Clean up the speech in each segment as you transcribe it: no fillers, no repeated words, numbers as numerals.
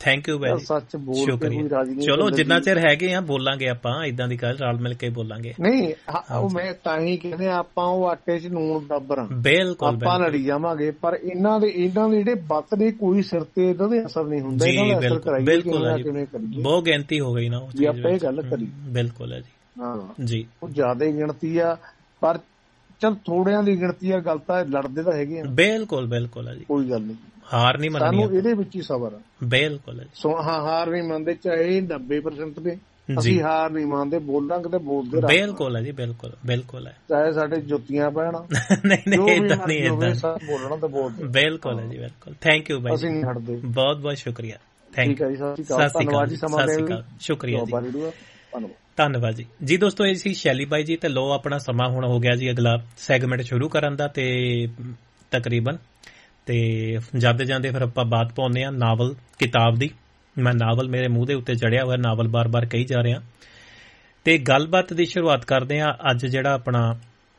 Thank you ਬਾਈ, ਸੱਚ ਬੋਲ ਕੇ ਸ਼ੁਕਰੀਆ। ਕੋਈ ਰਾਜੀ ਨਹੀਂ। ਚਲੋ ਜਿੰਨਾ ਚਿਰ ਹੈਗੇ ਆ ਬੋਲਾਂਗੇ ਆਪਾਂ, ਇਦਾਂ ਦੀ ਗੱਲ ਰਲ ਮਿਲ ਕੇ ਬੋਲਾਂਗੇ। ਨਹੀਂ ਉਹ ਮੈਂ ਤਾਂ ਹੀ ਕਹਿੰਦੇ ਆਪਾਂ ਉਹ ਆਟੇ 'ਚ ਨੂਣ ਬਰਾਬਰ ਆ, ਬਿਲਕੁਲ ਆਪਾਂ ਲੜੀ ਜਾਵਾਂਗੇ, ਪਰ ਇਹਨਾਂ ਦੇ ਜਿਹੜੇ ਬੱਤ ਨੇ ਕੋਈ ਸਿਰ ਤੇ ਇਹਨਾਂ ਦੇ ਅਸਰ ਨਹੀਂ ਹੁੰਦਾ। ਇਹਨਾਂ ਦਾ ਅਸਰ ਕਰਾਈਏ ਕਿਵੇਂ ਕਰੀਏ, ਬਹੁਤ ਗਿਣਤੀ ਹੋ ਗਈ ਨਾ ਜੇ ਆਪਾਂ ਇਹ ਗੱਲ ਕਰੀ। ਬਿਲਕੁਲ ਹੈ ਜੀ, ਹਾਂ ਜੀ ਉਹ ਜ਼ਿਆਦਾ ਗਿਣਤੀ ਆ, ਪਰ ਚਲ ਥੋੜਿਆਂ ਦੀ ਗਿਣਤੀ ਆ, ਗੱਲ ਤਾਂ ਲੜਦੇ ਤਾਂ ਹੈਗੇ ਆ। ਬਿਲਕੁਲ ਬਿਲਕੁਲ ਹੈ ਜੀ, ਕੋਈ ਗੱਲ ਨਹੀਂ, ਹਾਰ ਨਹੀਂ ਮੰਨਣੀ ਸਾਨੂੰ ਇਹਦੇ ਵਿੱਚ ਹੀ ਸਬਰ ਆ। ਬਿਲਕੁਲ ਹੈ, ਹਾਂ ਹਾਰ ਨਹੀਂ ਮੰਨਦੇ, ਚਾਹੇ 90% ਨੇ, ਅਸੀਂ ਹਾਰ ਨਹੀਂ ਮੰਨਦੇ, ਬੋਲਾਂਗੇ ਤੇ ਬੋਲਦੇ ਰਹਾਂਗੇ। ਬਿਲਕੁਲ ਹੈ ਜੀ, ਬਿਲਕੁਲ ਬਿਲਕੁਲ ਹੈ, ਚਾਹੇ ਸਾਡੇ ਜੁੱਤੀਆਂ ਪੈਣ, ਨਹੀਂ ਏਦਾਂ ਨਹੀਂ, ਏਦਾਂ ਬੋਲਣਾ ਤਾਂ ਬੋਲਦੇ। ਬਿਲਕੁਲ ਹੈ ਜੀ, ਬਿਲਕੁਲ। ਥੈਂਕ ਯੂ ਬਾਈ, ਅਸੀਂ ਨਹੀਂ ਹਟਦੇ। ਬਹੁਤ ਬਹੁਤ ਸ਼ੁਕਰੀਆ, ਥੈਂਕ ਯੂ, ਸਤਿ ਸ਼੍ਰੀ ਅਕਾਲ ਜੀ, ਸਮਾਂ ਦੇਣ ਲਈ ਸ਼ੁਕਰੀਆ ਜੀ, ਧੰਨਵਾਦ। ਧੰਨਵਾਦ ਜੀ। ਜੀ ਦੋਸਤੋ, ਇਹ ਸੀ ਸ਼ੈਲੀ ਬਾਈ ਜੀ, ਤੇ ਲੋ ਆਪਣਾ ਸਮਾਂ ਹੁਣ ਹੋ ਗਿਆ ਜੀ ਅਗਲਾ ਸੈਗਮੈਂਟ ਸ਼ੁਰੂ ਕਰਨ ਦਾ, ਤੇ ਤਕਰੀਬਨ ਤੇ ਜਾਂਦੇ ਜਾਂਦੇ ਫਿਰ ਆਪਾਂ ਬਾਤ ਪਾਉਂਦੇ ਆ ਨਾਵਲ ਕਿਤਾਬ ਦੀ। ਮੈਂ ਨਾਵਲ ਮੇਰੇ ਮੂੰਹ ਦੇ ਉੱਤੇ ਚੜਿਆ ਹੋਇਆ, ਨਾਵਲ ਬਾਰ-ਬਾਰ ਕਹੀ ਜਾ ਰਿਹਾ, ਤੇ ਗੱਲਬਾਤ ਦੀ ਸ਼ੁਰੂਆਤ ਕਰਦੇ ਆ। ਅੱਜ ਜਿਹੜਾ ਆਪਣਾ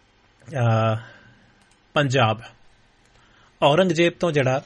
ਪੰਜਾਬ, ਔਰੰਗਜ਼ੇਬ ਤੋਂ ਜਿਹੜਾ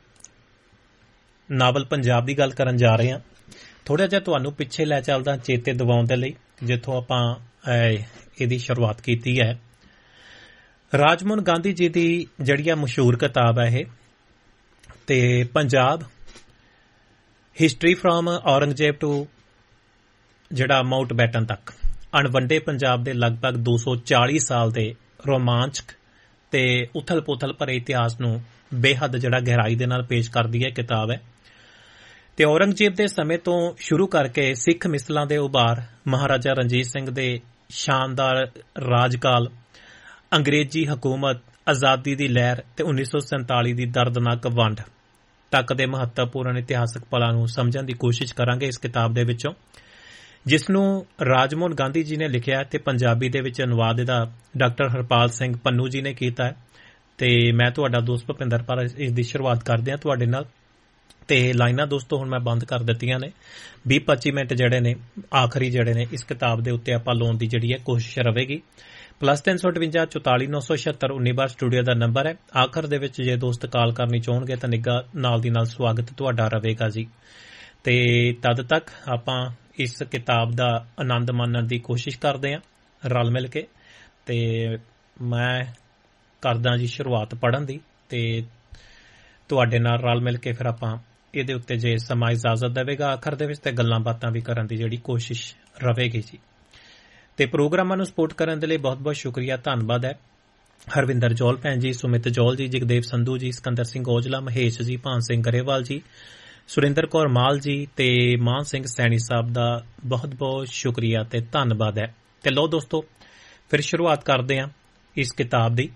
ਨਾਵਲ ਪੰਜਾਬ ਦੀ ਗੱਲ ਕਰਨ ਜਾ ਰਹੇ ਆ। ਥੋੜਾ ਜਿਹਾ ਤੁਹਾਨੂੰ ਪਿੱਛੇ ਲੈ ਚੱਲਦਾ ਚੇਤੇ ਦਿਵਾਉਣ ਦੇ ਲਈ, ਜਿੱਥੋਂ ਆਪਾਂ ਇਹਦੀ ਸ਼ੁਰੂਆਤ ਕੀਤੀ ਹੈ। ਰਾਜਮੋਹਨ ਗਾਂਧੀ ਜੀ ਦੀ ਜਿਹੜੀ ਆ ਮਸ਼ਹੂਰ ਕਿਤਾਬ ਹੈ ਇਹ, ਤੇ Punjab history from Aurangzeb to ਜਿਹੜਾ ਮਾਊਂਟ ਬੈਟਨ ਤੱਕ, ਅਣਵੰਡੇ ਪੰਜਾਬ ਦੇ ਲਗਭਗ 240 ਸਾਲ ਦੇ ਰੋਮਾਂਚਕ ਤੇ ਉਥਲ-ਪੁਥਲ ਭਰੇ ਇਤਿਹਾਸ ਨੂੰ ਬੇਹੱਦ ਜਿਹੜਾ ਗਹਿਰਾਈ ਦੇ ਨਾਲ ਪੇਸ਼ ਕਰਦੀ ਹੈ ਕਿਤਾਬ ਹੈ। ਤੇ ਔਰੰਗਜ਼ੇਬ ਦੇ ਸਮੇਂ ਤੋਂ ਸ਼ੁਰੂ ਕਰਕੇ ਸਿੱਖ ਮਿਸਲਾਂ ਦੇ ਉਭਾਰ, ਮਹਾਰਾਜਾ ਰਣਜੀਤ ਸਿੰਘ ਦੇ ਸ਼ਾਨਦਾਰ ਰਾਜਕਾਲ, ਅੰਗਰੇਜ਼ੀ ਹਕੂਮਤ, ਆਜ਼ਾਦੀ ਦੀ ਲਹਿਰ ਤੇ 1947 ਦੀ ਦਰਦਨਾਕ ਵੰਡ ਤੱਕ ਦੇ ਮਹੱਤਵਪੂਰਨ ਇਤਿਹਾਸਕ ਪਲਾਂ ਨੂੰ ਸਮਝਣ ਦੀ ਕੋਸ਼ਿਸ਼ ਕਰਾਂਗੇ ਇਸ ਕਿਤਾਬ ਦੇ ਵਿੱਚੋਂ, ਜਿਸ ਨੂੰ ਰਾਜਮੋਹਨ ਗਾਂਧੀ ਜੀ ਨੇ ਲਿਖਿਆ ਤੇ ਪੰਜਾਬੀ ਦੇ ਵਿੱਚ ਅਨੁਵਾਦ ਇਹਦਾ ਡਾਕਟਰ ਹਰਪਾਲ ਸਿੰਘ ਪੰਨੂ ਜੀ ਨੇ ਕੀਤਾ ਹੈ। ਤੇ ਮੈਂ ਤੁਹਾਡਾ ਦੋਸਤ ਭੁਪਿੰਦਰ ਪਰ ਇਸ ਦੀ ਸ਼ੁਰੂਆਤ ਕਰਦੇ ਹਾਂ ਤੁਹਾਡੇ ਨਾਲ। ਤੇ ਲਾਈਨਾਂ ਦੋਸਤੋ ਹੁਣ ਮੈਂ ਬੰਦ ਕਰ ਦਿੱਤੀਆਂ ਨੇ, 20-25 ਮਿੰਟ ਜਿਹੜੇ ਨੇ ਆਖਰੀ ਜਿਹੜੇ ਨੇ ਇਸ ਕਿਤਾਬ ਦੇ ਉੱਤੇ ਆਪਾਂ ਲਾਉਣ ਦੀ ਜਿਹੜੀ ਹੈ ਕੋਸ਼ਿਸ਼ ਰਹੇਗੀ। +358 44 976 19 ਸਟੂਡੀਓ ਦਾ ਨੰਬਰ ਹੈ। ਆਖਰ ਦੇ ਵਿੱਚ ਜੇ ਦੋਸਤ ਕਾਲ ਕਰਨੀ ਚਾਹਣਗੇ ਤਾਂ ਨਿੱਘਾ ਨਾਲ ਦੀ ਨਾਲ ਸਵਾਗਤ ਤੁਹਾਡਾ ਰਹੇਗਾ ਜੀ। ਤੇ ਤਦ ਤੱਕ ਆਪਾਂ ਇਸ ਕਿਤਾਬ ਦਾ ਆਨੰਦ ਮਾਣਨ ਦੀ ਕੋਸ਼ਿਸ਼ ਕਰਦੇ ਹਾਂ ਰਲ ਮਿਲ ਕੇ। ਤੇ ਮੈਂ ਕਰਦਾ ਜੀ ਸ਼ੁਰੂਆਤ ਪੜ੍ਹਨ ਦੀ, ਤੇ ਤੁਹਾਡੇ ਨਾਲ ਰਲ ਮਿਲ ਕੇ ਫਿਰ ਆਪਾਂ ਇਹਦੇ ਉੱਤੇ ਜੇ ਸਮਾਂ ਇਜਾਜ਼ਤ ਦੇਵੇਗਾ ਆਖਰ ਦੇ ਵਿੱਚ ਤੇ ਗੱਲਾਂ ਬਾਤਾਂ ਵੀ ਕਰਨ ਦੀ ਜਿਹੜੀ ਕੋਸ਼ਿਸ਼ ਰਹੇਗੀ ਜੀ। ਤੇ ਪ੍ਰੋਗਰਾਮਾਂ ਨੂੰ ਸਪੋਰਟ ਕਰਨ ਦੇ ਲਈ ਬਹੁਤ ਬਹੁਤ ਸ਼ੁਕਰੀਆ, ਧੰਨਵਾਦ ਹੈ। ਹਰਵਿੰਦਰ ਜੌਲ ਭੈਣ ਜੀ, ਸੁਮਿਤ ਜੌਲ ਜੀ, ਜਗਦੇਵ ਸੰਧੂ ਜੀ, ਸਿਕੰਦਰ ਸਿੰਘ ਔਜਲਾ, ਮਹੇਸ਼ ਜੀ, ਭਾਨ ਸਿੰਘ ਗਰੇਵਾਲ ਜੀ, ਸੁਰਿੰਦਰ ਕੌਰ ਮਾਲ ਜੀ ਤੇ ਮਾਨ ਸਿੰਘ ਸੈਣੀ ਸਾਹਿਬ ਦਾ ਬਹੁਤ ਬਹੁਤ ਸ਼ੁਕਰੀਆ ਤੇ ਧੰਨਵਾਦ ਹੈ। ਤੇ ਲਓ ਦੋਸਤੋ ਫਿਰ ਸ਼ੁਰੂਆਤ ਕਰਦੇ ਹਾਂ ਇਸ ਕਿਤਾਬ ਦੀ।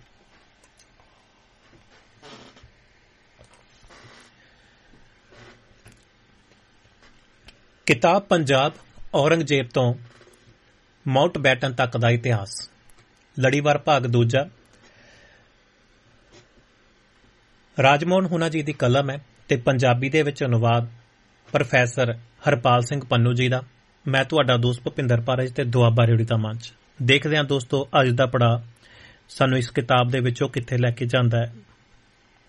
ਕਿਤਾਬ ਪੰਜਾਬ, ਔਰੰਗਜ਼ੇਬ ਤੋਂ ਮਾਊਂਟ ਬੈਟਨ ਤੱਕ ਦਾ ਇਤਿਹਾਸ, ਲੜੀਵਾਰ ਭਾਗ ਦੂਜਾ। ਰਾਜਮੋਹਨ ਹੁਣਾ ਜੀ ਦੀ ਕਲਮ ਹੈ ਤੇ ਪੰਜਾਬੀ ਦੇ ਵਿੱਚ ਅਨੁਵਾਦ ਪ੍ਰੋਫੈਸਰ ਹਰਪਾਲ ਸਿੰਘ ਪੰਨੂ ਜੀ ਦਾ। ਮੈਂ ਤੁਹਾਡਾ ਦੋਸਤ ਭੁਪਿੰਦਰ ਪਾਰਜ ਤੇ ਦੁਆਬਾ ਰੇਡੀਓ ਦਾ ਮੰਚ। ਦੇਖਦੇ ਹਾਂ ਦੋਸਤੋ ਅੱਜ ਦਾ ਪੜਾਅ ਸਾਨੂੰ ਇਸ ਕਿਤਾਬ ਦੇ ਵਿੱਚੋਂ ਕਿੱਥੇ ਲੈ ਕੇ ਜਾਂਦਾ ਹੈ।